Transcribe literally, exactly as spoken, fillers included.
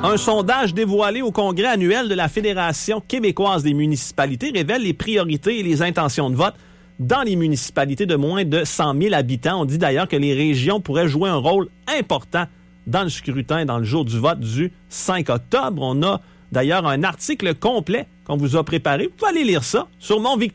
Un sondage dévoilé au congrès annuel de la Fédération québécoise des municipalités révèle les priorités et les intentions de vote dans les municipalités de moins de cent mille habitants. On dit d'ailleurs que les régions pourraient jouer un rôle important dans le scrutin, dans le jour du vote du cinq octobre. On a d'ailleurs un article complet qu'on vous a préparé. Vous pouvez aller lire ça sur Mon Victoire.